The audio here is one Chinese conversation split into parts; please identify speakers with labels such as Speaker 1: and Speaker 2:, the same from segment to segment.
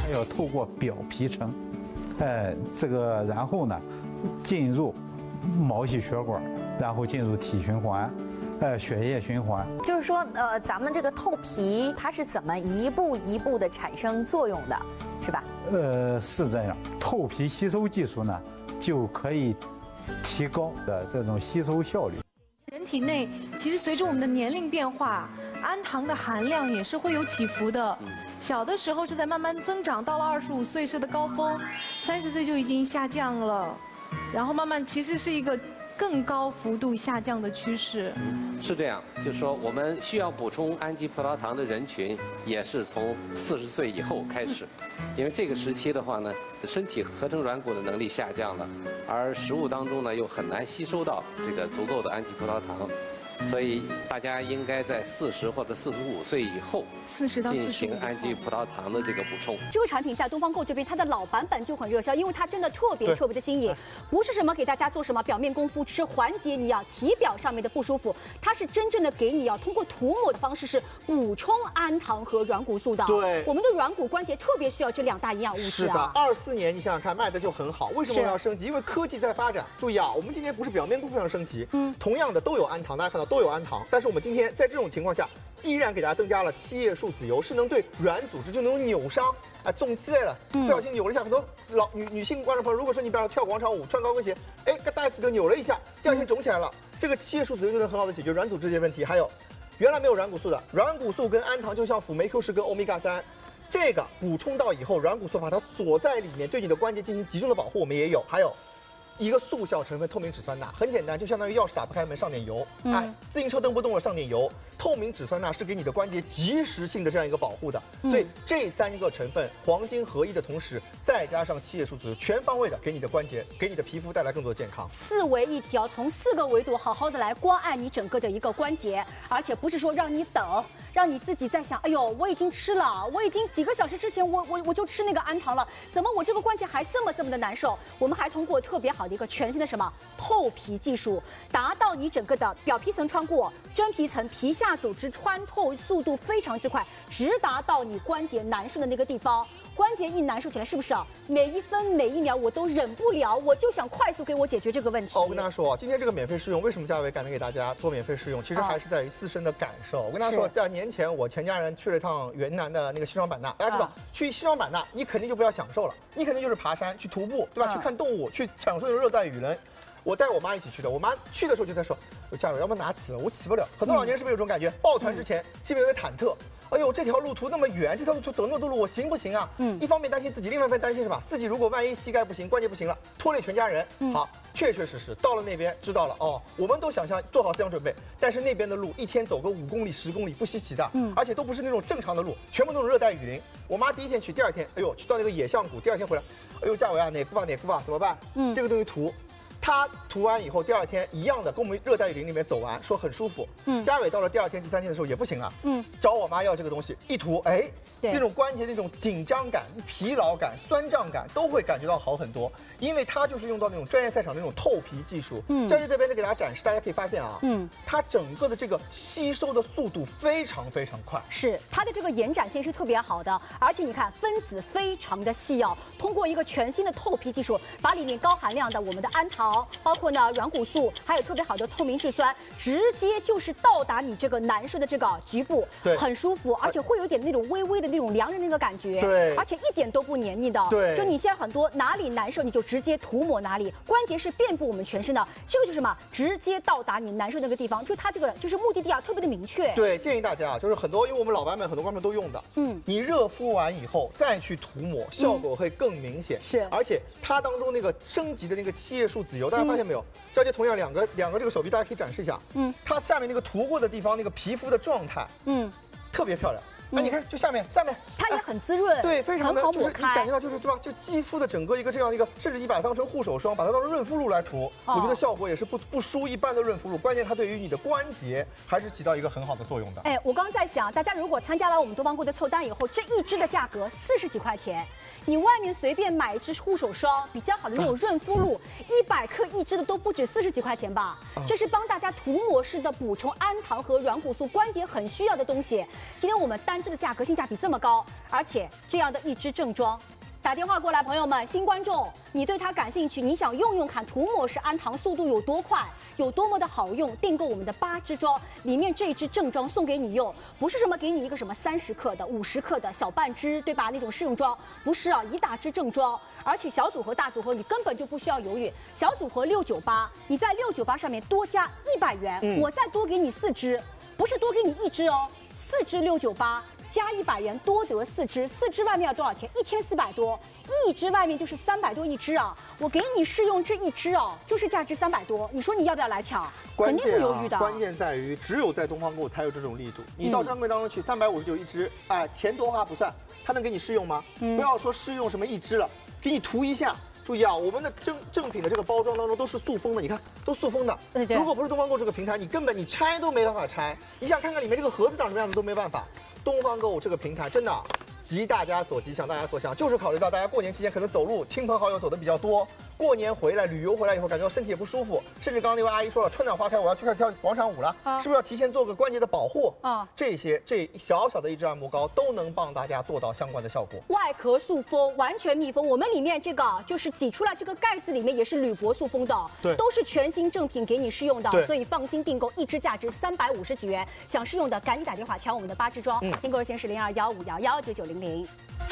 Speaker 1: 要透过表皮层，然后呢，进入毛细血管，然后进入体循环，血液循环。
Speaker 2: 就是说，咱们这个透皮它是怎么一步一步的产生作用的，是吧？
Speaker 1: 是这样，透皮吸收技术呢，就可以提高的这种吸收效率。
Speaker 3: 人体内其实随着我们的年龄变化，氨糖的含量也是会有起伏的。小的时候是在慢慢增长，到了25岁是的高峰，30岁就已经下降了，然后慢慢其实是一个更高幅度下降的趋势。
Speaker 4: 是这样，就是说我们需要补充氨基葡萄糖的人群，也是从40岁以后开始，因为这个时期的话呢，身体合成软骨的能力下降了，而食物当中呢又很难吸收到这个足够的氨基葡萄糖。所以大家应该在40或者45岁以后
Speaker 3: 40到45
Speaker 4: 进行氨基葡萄糖的这个补充。
Speaker 5: 这个产品在东方购这边，它的老版本就很热销，因为它真的特别的新颖，不是什么给大家做什么表面功夫，只是缓解你体表上面的不舒服，它是真正的给你通过涂抹的方式是补充氨糖和软骨素的。
Speaker 6: 对，
Speaker 5: 我们的软骨关节特别需要这2大营养物质。
Speaker 6: 是的，24年你想想看，卖的就很好。为什么我要升级？因为科技在发展。注意啊，我们今天不是表面功夫上升级，同样的都有氨糖，大家看到都有氨糖，但是我们今天在这种情况下，依然给大家增加了7叶树籽油，是能对软组织就那种扭伤，肿起来了，不小心扭了一下。很多女性观众朋友，如果说你比方说跳广场舞，穿高跟鞋，大家记得扭了一下，第2天肿起来了，这个7叶树籽油就能很好的解决软组织这些问题。还有，原来没有软骨素的，软骨素跟氨糖就像辅酶 Q10跟欧米伽3，这个补充到以后，软骨素把它锁在里面，对你的关节进行集中的保护，我们也有。还有一个速效成分透明质酸钠，很简单，就相当于钥匙打不开门上点油，自行车蹬不动了上点油。透明质酸钠是给你的关节及时性的这样一个保护的，所以这3个成分黄金合一的同时，再加上7叶树籽油，全方位的给你的关节、给你的皮肤带来更多的健康。
Speaker 5: 4维一体从4个维度好好的来关爱你整个的一个关节，而且不是说让你等，让你自己在想，哎呦，我已经吃了，我已经几个小时之前我就吃那个氨糖了，怎么我这个关节还这么的难受？我们还通过特别好的一个全新的透皮技术，达到你整个的表皮层穿过，真皮层皮下组织穿透速度非常之快，直达到你关节难受的那个地方。关节一难受起来，是不是每1分每1秒我都忍不了，我就想快速给我解决这个问题。
Speaker 6: 我跟大家说，今天这个免费试用，为什么嘉伟敢能给大家做免费试用？其实还是在于自身的感受。我跟大家说，2年前我全家人去了一趟云南的那个西双版纳，大家知道，去西双版纳你肯定就不要享受了，你肯定就是爬山、去徒步，对吧？去看动物，去享受热带雨林。我带我妈一起去的，我妈去的时候就在说，嘉伟要不拿起了，我起不了。很多老年人是不是有这种感觉？抱团之前心里有点忐忑。哎呦，这条路途那么远，这条路途走那么多路，我行不行啊？一方面担心自己，另外一方面担心什么？自己如果万一膝盖不行、关节不行了，拖累全家人。好，确实到了那边知道了哦，我们都想象做好思想准备，但是那边的路一天走个5公里、10公里不稀奇的，而且都不是那种正常的路，全部都是热带雨林。我妈第1天去，第2天，哎呦，去到那个野象谷，第2天回来，哎呦，嘉伟啊，哪副吧，怎么办？这个东西涂。他涂完以后，第2天一样的跟我们热带雨林里面走完，说很舒服。嘉伟到了第2天、第3天的时候也不行了，找我妈要这个东西，一涂，那种关节那种紧张感、疲劳感、酸胀感都会感觉到好很多，因为它就是用到那种专业赛场那种透皮技术。教练这边呢给大家展示，大家可以发现啊，它整个的这个吸收的速度非常快，
Speaker 5: 是它的这个延展性是特别好的，而且你看分子非常的细哦，通过一个全新的透皮技术，把里面高含量的我们的氨糖，包括呢软骨素，还有特别好的透明质酸，直接就是到达你这个难受的这个局部，很舒服，而且会有点那种微微的那种凉人那个感觉，而且一点都不黏腻的，就你现在很多哪里难受你就直接涂抹哪里，关节是遍布我们全身的，这个就是什么，直接到达你难受那个地方，就它这个就是目的地特别的明确。
Speaker 6: 对，建议大家就是很多，因为我们老板们很多观众都用的，你热敷完以后再去涂抹，效果会更明显。
Speaker 5: 是，
Speaker 6: 而且它当中那个升级的那个7叶树籽油，大家发现没有？娇姐同样两个这个手臂，大家可以展示一下，它下面那个涂过的地方那个皮肤的状态，特别漂亮。你看，就下面，
Speaker 5: 它也很滋润，
Speaker 6: 对，非常的，就是你感觉到就是对吧？就肌肤的整个一个这样一个，甚至你把它当成护手霜，把它当成润肤露来涂，我觉得效果也是不输一般的润肤露。关键它对于你的关节还是起到一个很好的作用的。
Speaker 5: 我刚刚在想，大家如果参加了我们东方购的凑单以后，这一支的价格40几块钱，你外面随便买一支护手霜，比较好的那种润肤露，100克一支的都不止40几块钱吧？这是帮大家涂抹式的补充氨糖和软骨素，关节很需要的东西。今天我们单支的价格性价比这么高，而且这样的一支正装。打电话过来，朋友们，新观众，你对它感兴趣，你想用用看涂抹式安糖速度有多快，有多么的好用，订购我们的8支装，里面这一支正装送给你用，不是什么给你一个什么30克的、50克的小半支，对吧？那种试用装，不是啊，一大支正装，而且小组合、大组合你根本就不需要犹豫，小组合698，你在698上面多加100元，我再多给你4支，不是多给你1支哦，4支698。加100元多得4支，4支外面要多少钱？1400多，一支外面就是300多一支啊！我给你试用这一支哦，就是价值300多，你说你要不要来抢？肯定不犹豫的。
Speaker 6: 关键在于只有在东方购才有这种力度。你到专柜当中去，359一支，哎，钱多花不算，他能给你试用吗？不要说试用什么一支了，给你涂一下。注意啊，我们的正品的这个包装当中都是塑封的，你看都塑封的。
Speaker 5: 对。
Speaker 6: 如果不是东方购这个平台，你根本你拆都没办法拆。你想看看里面这个盒子长什么样子都没办法。东方购物这个平台真的急大家所急，想大家所想，就是考虑到大家过年期间可能走路，亲朋好友走的比较多，过年回来旅游回来以后，感觉到身体也不舒服，甚至刚刚那位阿姨说了，春暖花开，我要去跳广场舞了，是不是要提前做个关节的保护啊？这小小的一支按摩膏都能帮大家做到相关的效果。
Speaker 5: 外壳塑封，完全密封，我们里面这个就是挤出来这个盖子里面也是铝箔塑封的，对，都是全新正品给你试用的，所以放心订购，一支价值350几元，想试用的赶紧打电话抢我们的8支装，订购热线是0215119900。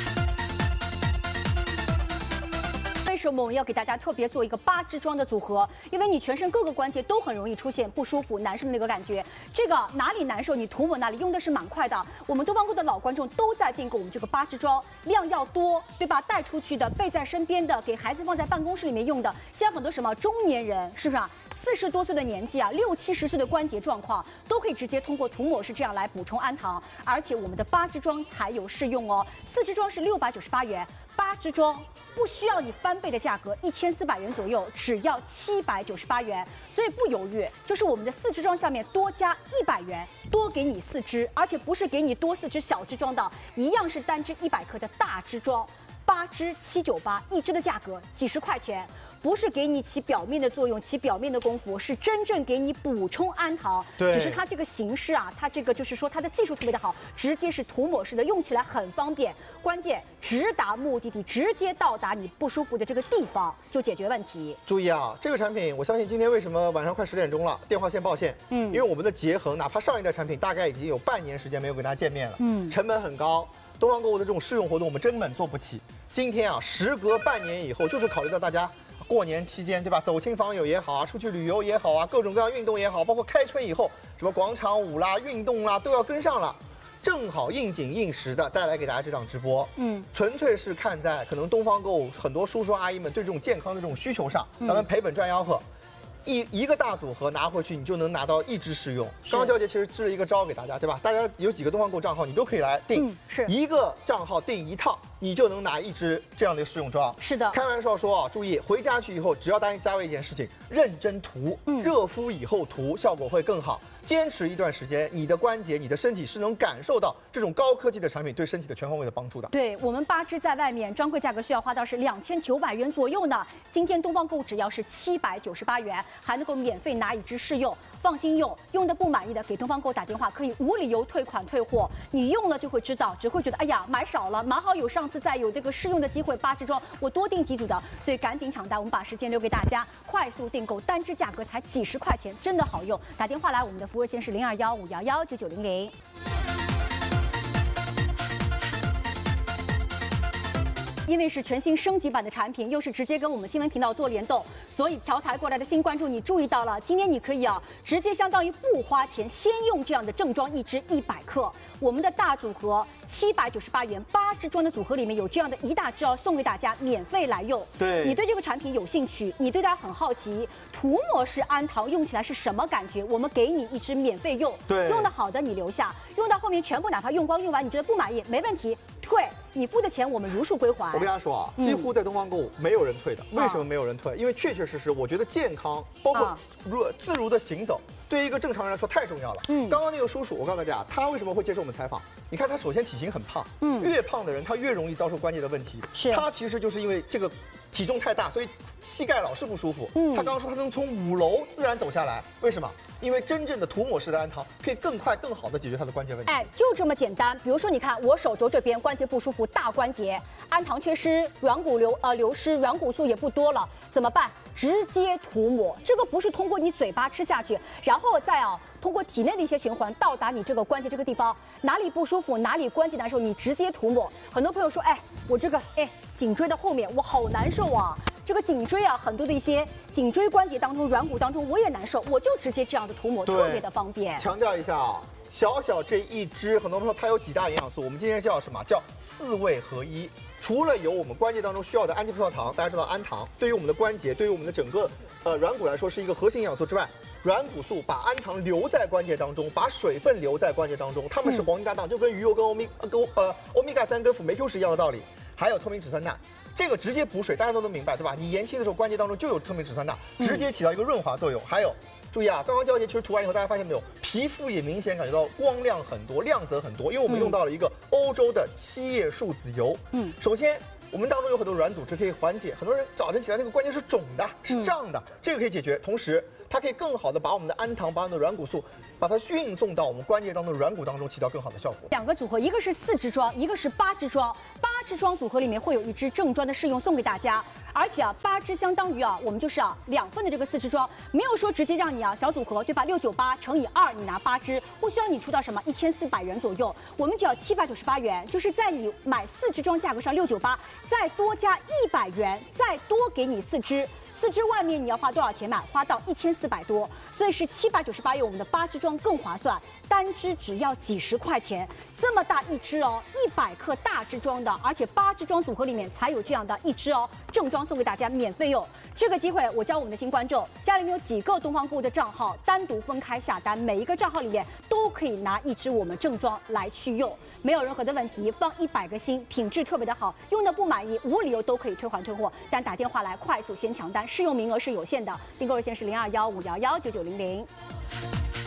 Speaker 5: 为什么我们要给大家特别做一个8支装的组合？因为你全身各个关节都很容易出现不舒服、难受的那个感觉。这个哪里难受，你涂抹哪里，用的是蛮快的。我们东方购的老观众都在订购我们这个8支装，量要多，对吧？带出去的、备在身边的、给孩子放在办公室里面用的。现在很多什么中年人，是不是啊？40多岁的年纪啊，60、70岁的关节状况，都可以直接通过涂抹式这样来补充安糖。而且我们的8支装才有试用哦，4支装是698元，8支装不需要你翻倍的价格，1400元左右，只要798元。所以不犹豫，就是我们的4支装下面多加100元，多给你4支，而且不是给你多4支小支装的，一样是单支100克的大支装，8支798，一支的价格几十块钱。不是给你起表面的作用、起表面的功夫，是真正给你补充安糖。对，只是它这个形式啊，它这个就是说它的技术特别的好，直接是涂抹式的，用起来很方便。关键直达目的地，直接到达你不舒服的这个地方，就解决问题。
Speaker 6: 注意啊，这个产品我相信今天为什么晚上快10点钟了，电话线报线，因为我们的洁恒，哪怕上一代产品大概已经有半年时间没有跟大家见面了，成本很高。东方购物的这种试用活动，我们根本做不起。今天啊，时隔半年以后，就是考虑到大家过年期间，对吧？走亲访友也好啊，出去旅游也好啊，各种各样运动也好，包括开春以后，什么广场舞啦、运动啦，都要跟上了。正好应景应时的带来给大家这档直播，纯粹是看在可能东方购物很多叔叔阿姨们对这种健康的这种需求上，咱们赔本赚吆喝。一个大组合拿回去，你就能拿到1支试用。刚刚娇姐其实支了一个招给大家，对吧？大家有几个东方购账号，你都可以来订，是一个账号订1套，你就能拿1支这样的试用装。是的，开玩笑说啊，注意回家去以后，只要答应加位一件事情，认真涂，热敷以后涂，效果会更好。坚持一段时间，你的关节、你的身体是能感受到这种高科技的产品对身体的全方位的帮助的。对我们8支在外面专柜价格需要花到是2900元左右呢，今天东方购只要是798元，还能够免费拿1支试用。放心用，用的不满意的给东方购打电话，可以无理由退款退货。你用了就会知道，只会觉得哎呀买少了，蛮好有上次再有这个试用的机会，8支装我多订几组的，所以赶紧抢单，我们把时间留给大家，快速订购，单支价格才几十块钱，真的好用。打电话来，我们的服务热线是0215119900。因为是全新升级版的产品，又是直接跟我们新闻频道做联动，所以调台过来的新关注你注意到了，今天你可以直接相当于不花钱，先用这样的正装1支100克，我们的大组合798元8支装的组合里面有这样的一大支送给大家，免费来用。对，你对这个产品有兴趣，你对它很好奇，涂抹式安糖用起来是什么感觉？我们给你1支免费用，对，用的好的你留下，用到后面全部哪怕用光用完你觉得不满意，没问题，退。你付的钱我们如数归还。我跟大家说啊，几乎在东方购物没有人退的。为什么没有人退？因为确确实实，我觉得健康包括自如的行走，对于一个正常人来说太重要了。刚刚那个叔叔，我告诉大家，他为什么会接受我们采访？你看他首先体型很胖，越胖的人他越容易遭受关节的问题。是，他其实就是因为这个体重太大，所以膝盖老是不舒服。他刚刚说他能从5楼自然走下来，为什么？ 因为真正的涂抹式的安糖可以更快、更好的解决它的关节问题。
Speaker 5: 哎，就这么简单。比如说，你看我手肘这边关节不舒服，大关节，氨糖缺失，软骨流失，软骨素也不多了，怎么办？直接涂抹。这个不是通过你嘴巴吃下去，然后再通过体内的一些循环到达你这个关节这个地方，哪里不舒服，哪里关节难受，你直接涂抹。很多朋友说，哎，我这个颈椎的后面我好难受啊，这个颈椎很多的一些颈椎关节当中、软骨当中我也难受，我就直接这样的涂抹，特别的方便。
Speaker 6: 强调一下小小这一支，很多朋友它有几大营养素，我们今天叫什么？叫4味合一。除了有我们关节当中需要的氨基葡萄糖，大家知道氨糖对于我们的关节，对于我们的整个软骨来说是一个核心营养素之外，软骨素把氨糖留在关节当中，把水分留在关节当中，它们是黄金搭档，就跟鱼油跟欧米伽3跟辅酶 Q 是一样的道理。还有透明质酸钠，这个直接补水，大家都能明白，对吧？你延期的时候关节当中就有透明质酸钠，直接起到一个润滑作用。还有注意刚刚交接其实涂完以后，大家发现没有，皮肤也明显感觉到光亮很多，亮泽很多，因为我们用到了一个欧洲的7叶树籽油。首先我们当中有很多软组织可以缓解，很多人早晨起来那个关节是肿的，是胀的，这个可以解决。同时，它可以更好的把我们的氨糖、把我们的软骨素，把它运送到我们关节当中的软骨当中，起到更好的效果。
Speaker 5: 2个组合，一个是4支装，一个是8支装。8支装组合里面会有1支正装的试用送给大家。而且8支相当于我们就是2份的这个4支装，没有说直接让你小组合对吧？698乘以2，你拿8支，不需要你出到什么1400元左右，我们只要798元，就是在你买4支装价格上698，再多加100元，再多给你4支。4支外面你要花多少钱买？花到1400多，所以是798元，我们的8支装更划算，单支只要几十块钱，这么大1支100克大支装的，而且8支装组合里面才有这样的1支正装送给大家免费用。这个机会我教我们的新观众，家里面有几个东方顾的账号，单独分开下单，每一个账号里面都可以拿1支我们正装来去用，没有任何的问题，放100个心，品质特别的好，用的不满意无理由都可以退还退货，但打电话来快速先抢单，试用名额是有限的，订购热线是0215119900。